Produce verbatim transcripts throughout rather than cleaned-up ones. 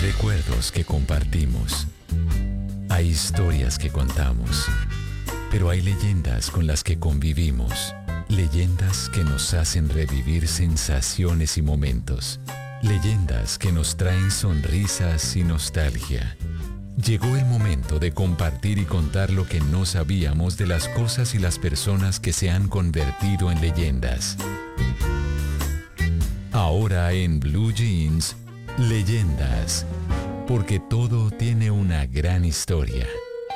Recuerdos que compartimos. Hay historias que contamos. Pero hay leyendas con las que convivimos. Leyendas que nos hacen revivir sensaciones y momentos. Leyendas que nos traen sonrisas y nostalgia. Llegó el momento de compartir y contar lo que no sabíamos de las cosas y las personas que se han convertido en leyendas. Ahora en Blue Jeans, Leyendas, porque todo tiene una gran historia.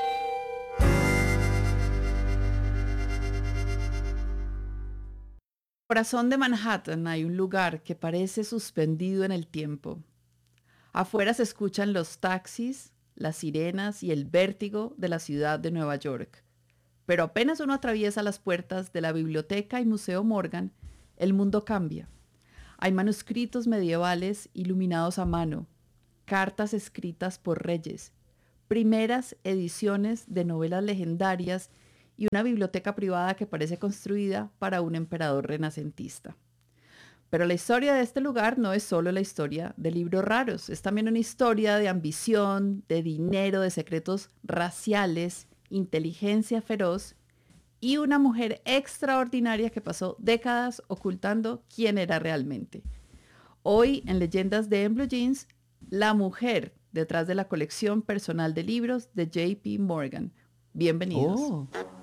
Corazón de Manhattan hay un lugar que parece suspendido en el tiempo. Afuera se escuchan los taxis, las sirenas y el vértigo de la ciudad de Nueva York. Pero apenas uno atraviesa las puertas de la Biblioteca y Museo Morgan, el mundo cambia. Hay manuscritos medievales iluminados a mano, cartas escritas por reyes, primeras ediciones de novelas legendarias y una biblioteca privada que parece construida para un emperador renacentista. Pero la historia de este lugar no es solo la historia de libros raros, es también una historia de ambición, de dinero, de secretos raciales, inteligencia feroz y una mujer extraordinaria que pasó décadas ocultando quién era realmente. Hoy en Leyendas de En Blue Jeans, la mujer detrás de la colección personal de libros de J P Morgan. Bienvenidos. Oh,